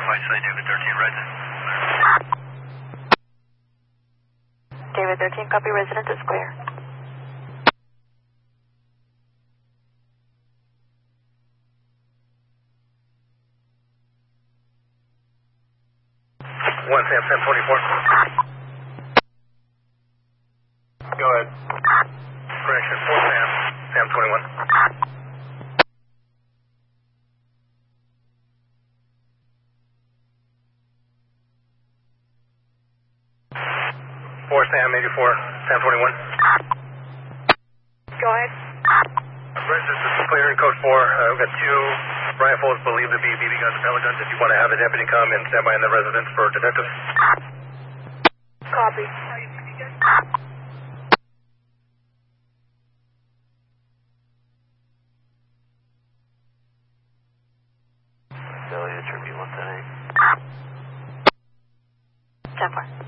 Whiteside, David 13, resident. David 13, copy, resident is clear. One Sam 24. Go ahead. Correction, 4 Sam 21. Four Sam 84, Sam 21. Go ahead. Residence is clear in code 4. We've got 2 rifles believed to be BB guns and pellet guns. If you want to have a deputy come and stand by in the residence for detectives. Copy. Billy, it's your B178. 10-4.